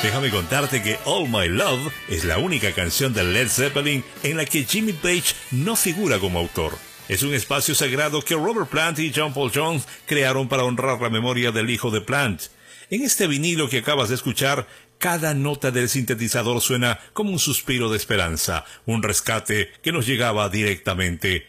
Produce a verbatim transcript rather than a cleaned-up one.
Déjame contarte que All My Love es la única canción de Led Zeppelin en la que Jimmy Page no figura como autor. Es un espacio sagrado que Robert Plant y John Paul Jones crearon para honrar la memoria del hijo de Plant. En este vinilo que acabas de escuchar, cada nota del sintetizador suena como un suspiro de esperanza, un rescate que nos llegaba directamente